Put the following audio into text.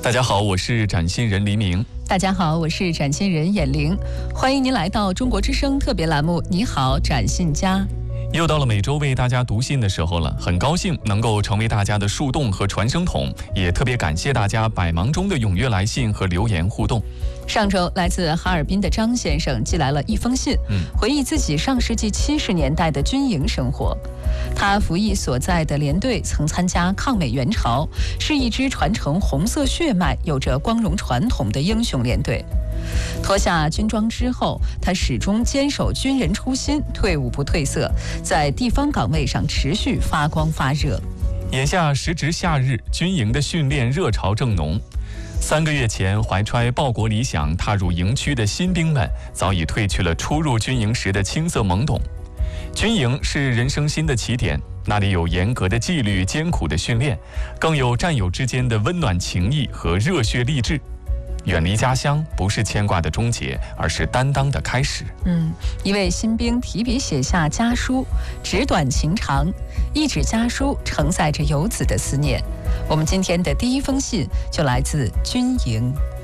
大家好，我是展信人黎明。 大家好，我是展信人闫玲。欢迎您来到中国之声特别栏目《你好，展信家》。 又到了每周为大家读信的时候了，很高兴能够成为大家的树洞和传声筒，也特别感谢大家百忙中的踊跃来信和留言互动。 上周来自哈尔滨的张先生寄来了一封信，回忆自己上世纪70年代的军营生活。他服役所在的连队曾参加抗美援朝，是一支传承红色血脉、有着光荣传统的英雄连队。脱下军装之后，他始终坚守军人初心，退伍不褪色，在地方岗位上持续发光发热。 眼下时值夏日，军营的训练热潮正浓。3个月前怀揣报国理想踏入营区的新兵们，早已褪去了初入军营时的青涩懵懂。军营是人生新的起点，那里有严格的纪律、艰苦的训练，更有战友之间的温暖情谊和热血励志。远离家乡不是牵挂的终结，而是担当的开始。 一位新兵提笔写下家书，纸短情长，一纸家书承载着游子的思念。我们今天的第一封信就来自军营。